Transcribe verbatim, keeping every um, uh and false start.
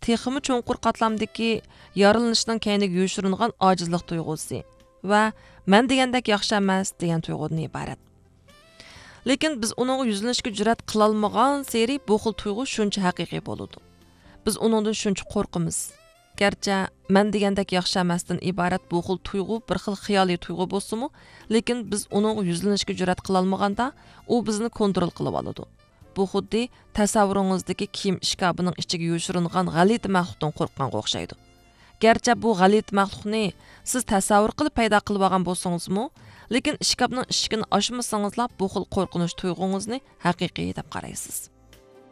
texmi cho'nqur qatlamdagi yaralanishning keyniga yo'shiringan ojizlik tuyg'usi va men degandek yaxshi emas degan tuyg'udan iborat. Lekin biz uning yuzlanishga jur'at qilolmagan seri bu xil tuyg'u shuncha haqiqiy bo'ladi. Biz uningdan shuncha qo'rqamiz. Gerçi men degandek yaxshi emasdan iborat bu xil tuyg'u bir xil xiyoliy tuyg'u bo'lsa-mu, lekin biz uning yuzlanishga jur'at qilolmaganda u bizni kontrol qilib oladi. Bu xuddi tasavvuringizdagi kiyim ishkabining ichiga yo'shiringan g'alati maxluqdan qo'rqqanga o'xshaydi. Gerçi bu g'alati maxluqni siz tasavvur qilib paydo qilib olgan bo'lsangiz-mu, lekin ishkabning eshigini ochmasangizlar bu xil qo'rqinish tuyg'ungizni haqiqiy deb qaraysiz.